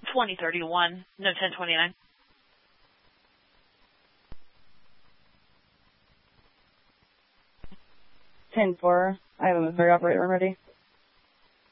2031, no 1029. 10-4. I have a Missouri operator ready.